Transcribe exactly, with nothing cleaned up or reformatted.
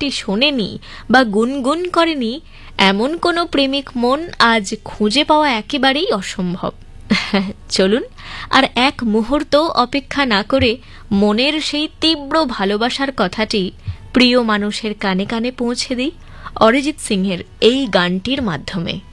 গানটি শোনেনি বা গুনগুন করেনি এমন কোনো প্রেমিক মন আজ খুঁজে পাওয়া একেবারেই অসম্ভব। চলুন আর এক মুহূর্ত অপেক্ষা না করে মনের সেই তীব্র ভালোবাসার কথাটি প্রিয় মানুষের কানে কানে পৌঁছে দিই অরিজিৎ সিংহের এই গানটির মাধ্যমে।